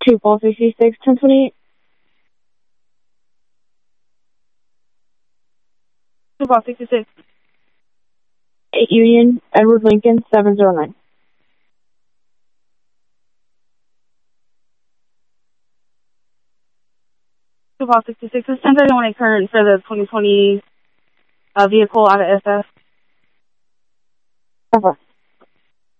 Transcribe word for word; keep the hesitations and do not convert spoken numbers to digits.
two Paul sixty-six, ten twenty-eight. two Paul sixty-six. eight Union, Edward Lincoln, seven zero nine. two Paul sixty-six. It's ten thirty-one a current for the twenty twenty uh, vehicle out of S F. Okay.